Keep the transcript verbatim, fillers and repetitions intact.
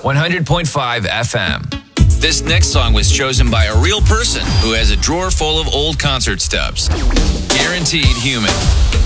one hundred point five F M. This next song was chosen by a real person who has a drawer full of old concert stubs. Guaranteed human.